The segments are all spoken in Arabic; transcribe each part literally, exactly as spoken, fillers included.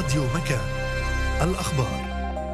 راديو مكان. الأخبار.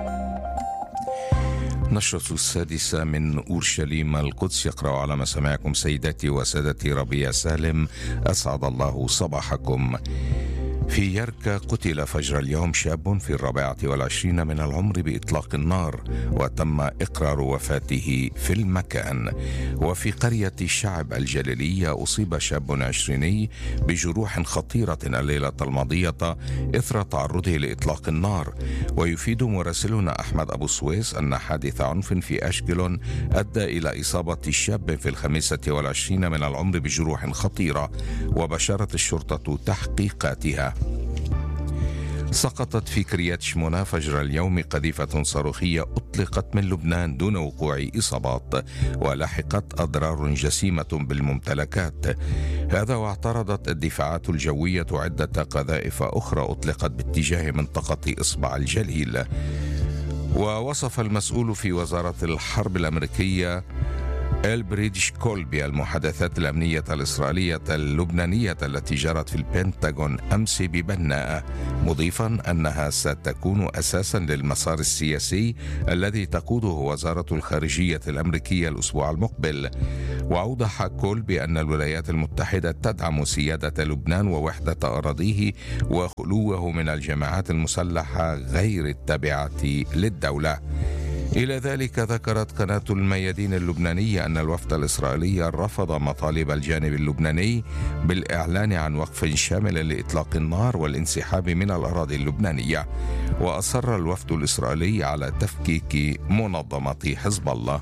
نشرة السادسة من أورشليم القدس، يقرأ على مسامعكم سيداتي وسادتي ربيع سالم، أسعد الله صباحكم. في يركا قتل فجر اليوم شاب في الرابعة والعشرين من العمر بإطلاق النار، وتم إقرار وفاته في المكان. وفي قرية الشعب الجليلية أصيب شاب عشريني بجروح خطيرة الليلة الماضية إثر تعرضه لإطلاق النار. ويفيد مراسلنا أحمد أبو سويس أن حادث عنف في أشكل أدى إلى إصابة الشاب في الخامسة والعشرين من العمر بجروح خطيرة، وبشرت الشرطة تحقيقاتها. سقطت في كريات شمونة فجر اليوم قذيفة صاروخية أطلقت من لبنان دون وقوع إصابات، ولحقت أضرار جسيمة بالممتلكات. هذا واعترضت الدفاعات الجوية عدة قذائف أخرى أطلقت باتجاه منطقة إصبع الجليل. ووصف المسؤول في وزارة الحرب الأمريكية إلبريدج كولبي المحادثات الأمنية الإسرائيلية اللبنانية التي جرت في البنتاغون أمس ببناءة، مضيفا أنها ستكون أساسا للمسار السياسي الذي تقوده وزارة الخارجية الأمريكية الأسبوع المقبل. وأوضح كولبي أن الولايات المتحدة تدعم سيادة لبنان ووحدة أراضيه وخلوه من الجماعات المسلحة غير التابعة للدولة. إلى ذلك ذكرت قناة الميادين اللبنانية أن الوفد الإسرائيلي رفض مطالب الجانب اللبناني بالإعلان عن وقف شامل لإطلاق النار والانسحاب من الأراضي اللبنانية. وأصر الوفد الإسرائيلي على تفكيك منظمة حزب الله.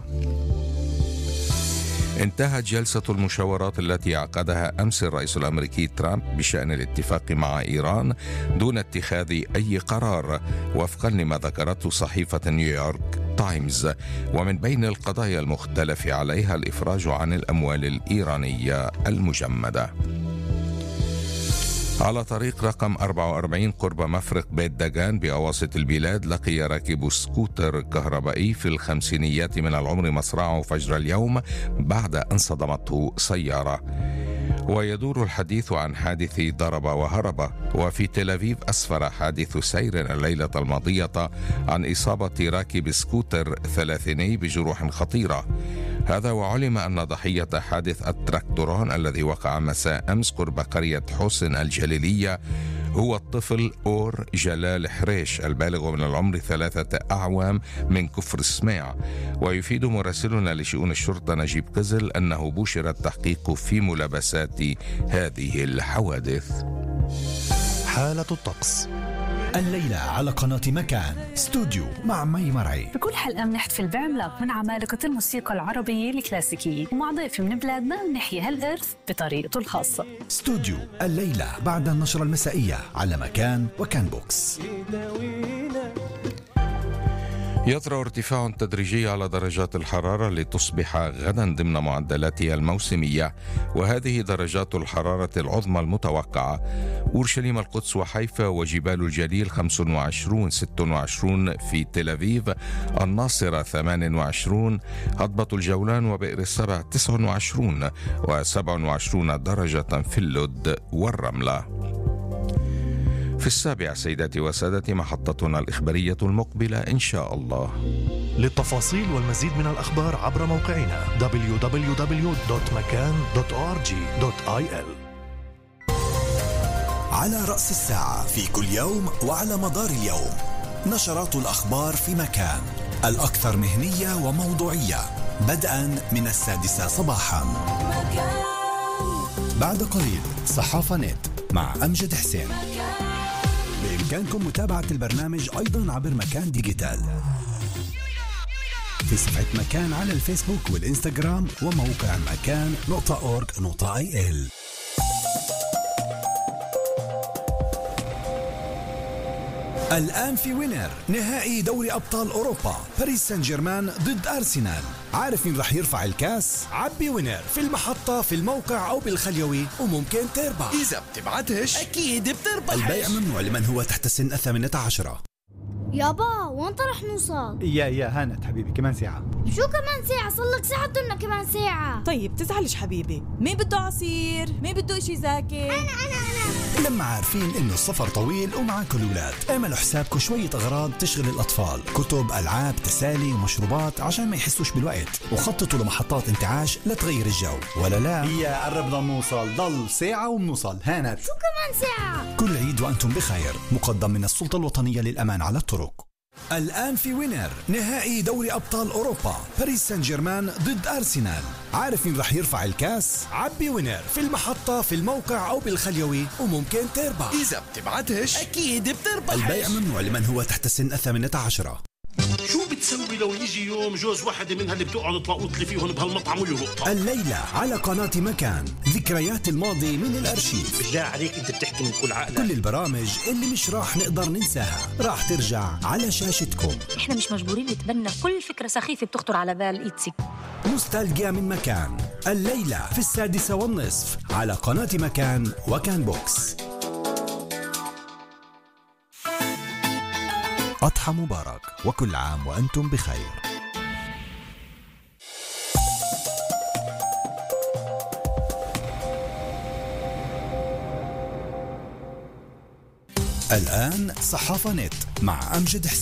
انتهت جلسة المشاورات التي عقدها أمس الرئيس الأمريكي ترامب بشأن الاتفاق مع إيران دون اتخاذ أي قرار، وفقا لما ذكرته صحيفة نيويورك تايمز. ومن بين القضايا المختلف عليها الإفراج عن الأموال الإيرانية المجمدة. على طريق رقم أربعة وأربعين قرب مفرق بيت داغان بأواسط البلاد، لقي راكب سكوتر كهربائي في الخمسينيات من العمر مصرعه فجر اليوم بعد أن صدمته سيارة. ويدور الحديث عن حادث ضرب وهرب. وفي تل أبيب أسفر حادث سير الليلة الماضية عن إصابة راكب سكوتر ثلاثيني بجروح خطيرة. هذا وعلم أن ضحية حادث التراكتورون الذي وقع مساء أمس قرب قرية حسن الجليلية هو الطفل أور جلال حريش البالغ من العمر ثلاثة أعوام من كفر سميع. ويفيد مراسلنا لشؤون الشرطة نجيب قزل أنه بشر التحقيق في ملابسات هذه الحوادث. حالة الطقس الليلة على قناة مكان استوديو مع مي مرعي. بكل حلقة بنحتفل بعملاق من عمالقة الموسيقى العربية الكلاسيكية، ومع ضيف من بلادنا بنحيي هالإرث بطريقته الخاصة. استوديو الليلة بعد النشرة المسائية على مكان وكان بوكس. يطرأ ارتفاع تدريجي على درجات الحرارة لتصبح غدا ضمن معدلاتها الموسمية، وهذه درجات الحرارة العظمى المتوقعة: أورشليم القدس وحيفا وجبال الجليل خمسة وعشرين ستة وعشرين، في تل أبيب الناصرة ثمانية وعشرين، هضبة الجولان وبئر السبع تسعة وعشرين وسبعة وعشرين درجة في اللد والرملة. في السابع سيداتي وسادتي محطتنا الإخبارية المقبلة إن شاء الله. للتفاصيل والمزيد من الأخبار عبر موقعنا دبليو دبليو دبليو دوت مكان دوت أو آر جي دوت آي إل. على رأس الساعة في كل يوم وعلى مدار اليوم نشرات الأخبار في مكان، الأكثر مهنية وموضوعية، بدءا من السادسة صباحا. بعد قليل صحافة نت مع أمجد حسين. بإمكانكم متابعة البرنامج أيضا عبر مكان ديجيتال في صفحة مكان على الفيسبوك والإنستغرام وموقع مكان نقطة أورج نقطة آي إل. الآن في وينر نهائي دوري أبطال أوروبا، باريس سان جيرمان ضد أرسنال. عارف مين رح يرفع الكاس؟ عبي وينر في المحطة، في الموقع أو بالخليوي، وممكن تربح. إذا بتبعتش أكيد بتربح. البيع ممنوع لمن هو تحت السن الثامنة عشرة. يابا وانت رح نوصل؟ يا يا هانت حبيبي كمان ساعة. شو كمان ساعة؟ صلك ساعة بدنا كمان ساعة. طيب تزعلش حبيبي، مين بده عصير؟ مين بده اشي زاكي؟ أنا أنا أنا لما عارفين إنه السفر طويل ومعاكم الأولاد، اعملوا حسابكم شوية أغراض تشغل الأطفال، كتب، ألعاب، تسالي ومشروبات عشان ما يحسوش بالوقت، وخططوا لمحطات انتعاش لتغير الجو، ولا لا؟ هي قربنا نوصل، ضل ساعة وبنوصل. هانت شو كمان ساعة؟ كل عيد وأنتم بخير، مقدم من السلطة الوطنية للأمان على الطرق. الآن في وينر نهائي دوري أبطال أوروبا، باريس سان جيرمان ضد أرسنال. عارف مين رح يرفع الكاس؟ عبي وينر في المحطة، في الموقع أو بالخليوي، وممكن تربح. إذا بتبعتش أكيد بتربح. البيع ممنوع لمن هو تحت السن الثامنة عشرة. شو بتسوي لو يجي يوم جوز واحدة منها اللي بتقعد تلاقط لي فيهم بهالمطعم ويلقطها؟ الليلة على قناة مكان، ذكريات الماضي من الأرشيف. بالله عليك أنت بتحكي من كل عقلك. كل البرامج اللي مش راح نقدر ننساها راح ترجع على شاشتكم. احنا مش مجبورين نتبنى كل فكرة سخيفة بتخطر على بال إيتسي. نوستالجيا من مكان، الليلة في السادسة والنصف على قناة مكان وكان بوكس. أضحى مبارك وكل عام وأنتم بخير. الآن صحافة نت مع أمجد حسين.